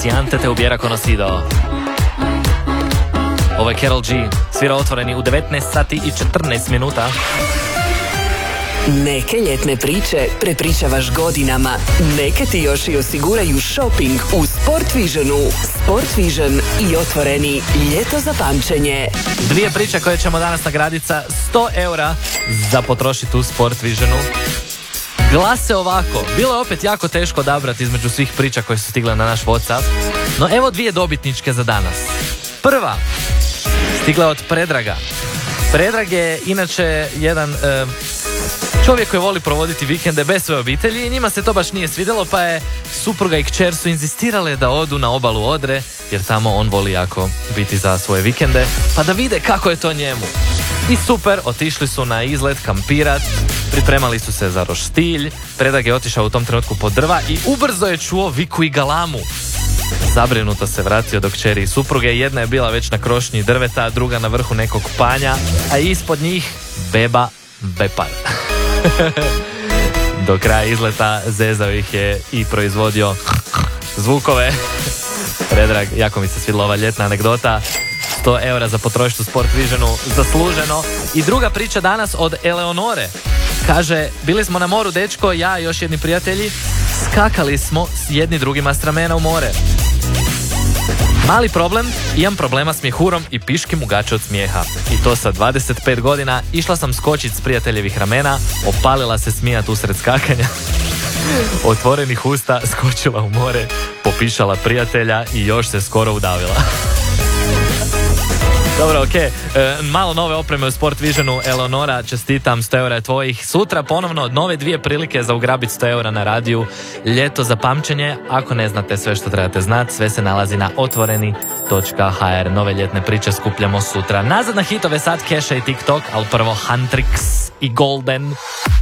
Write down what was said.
Siante te hubiera conocido. Ovo je Karol G, svira Otvoreni u 19 sati i 14 minuta. Neke ljetne priče prepričavaš godinama. Neke ti još i osiguraju shopping u Sport Visionu. Sport Vision i Otvoreni, ljeto za pamćenje. Dvije priče koje ćemo danas nagraditi sa 100 eura za potrošiti u Sport Visionu. Glase ovako, bilo je opet jako teško odabrati između svih priča koje su stigle na naš WhatsApp, no evo dvije dobitničke za danas. Prva stigla od Predraga. Predrag je inače jedan čovjek koji voli provoditi vikende bez svoje obitelji i njima se to baš nije svidjelo, pa je supruga i kćer su inzistirale da odu na obalu Odre, jer tamo on voli jako biti za svoje vikende, pa da vide kako je to njemu. I super, otišli su na izlet kampirat, pripremali su se za roštilj, Predrag je otišao u tom trenutku pod drva i ubrzo je čuo viku i galamu. Zabrinuto se vratio do kćeri i supruge, jedna je bila već na krošnji drveta, druga na vrhu nekog panja, a ispod njih beba Bepar. Do kraja izleta zezao ih je i proizvodio zvukove. Predrag, jako mi se svidjela ova ljetna anegdota. 100 eura za potrošiti u Sport Visionu, zasluženo. I druga priča danas od Eleonore. Kaže, bili smo na moru, dečko, ja i još jedni prijatelji, skakali smo s jedni drugima s ramena u more. Mali problem, imam problema s mjehurom i piški mu gače od smijeha. I to sa 25 godina, išla sam skočit s prijateljevih ramena, opalila se smijat usred skakanja, otvorenih usta, skočila u more, popišala prijatelja i još se skoro udavila. Dobro, okej. Malo nove opreme u Sport Visionu. Eleonora, čestitam, 100 eura je tvojih. Sutra ponovno nove dvije prilike za ugrabiti 100 eura na radiju. Ljeto za pamćenje. Ako ne znate sve što trebate znati, sve se nalazi na otvoreni.hr. Nove ljetne priče skupljamo sutra. Nazad na hitove sad, Keša i TikTok, ali prvo Huntrix i Golden.